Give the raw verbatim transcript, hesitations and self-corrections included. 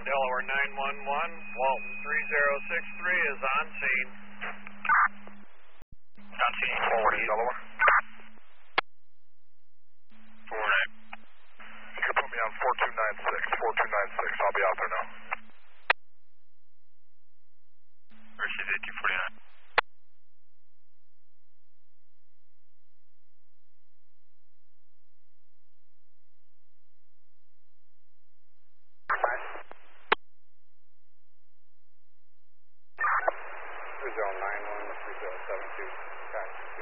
Delaware nine one one, Walton three zero six three is on scene. On scene, forward in Delaware. Forward eight. You can put me on four two nine six, four two nine six, I'll be out there now. Received eighteen forty-nine. Zone nine one, three zero seven two,